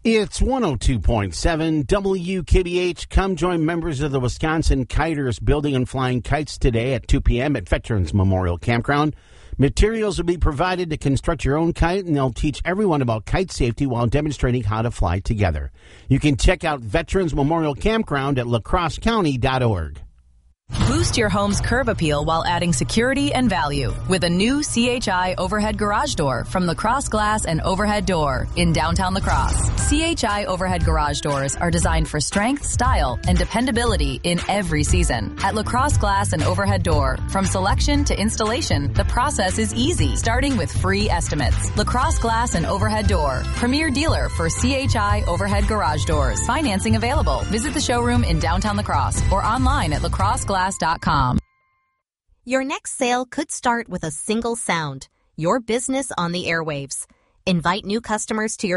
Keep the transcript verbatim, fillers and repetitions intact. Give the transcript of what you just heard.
It's one oh two point seven W K B H. Come join members of the Wisconsin Kiters building and flying kites today at two p.m. at Veterans Memorial Campground. Materials will be provided to construct your own kite, and they'll teach everyone about kite safety while demonstrating how to fly together. You can check out Veterans Memorial Campground at lacrosse county dot org. Boost your home's curb appeal while adding security and value with a new C H I overhead garage door from Lacrosse Glass and Overhead Door in downtown La Crosse. C H I overhead garage doors are designed for strength, style, and dependability in every season. At Lacrosse Glass and Overhead Door, from selection to installation, the process is easy, starting with free estimates. Lacrosse Glass and Overhead Door, premier dealer for C H I overhead garage doors. Financing available. Visit the showroom in downtown La Crosse or online at lacrosse glass dot com. Your next sale could start with a single sound. Your business on the airwaves. Invite new customers to your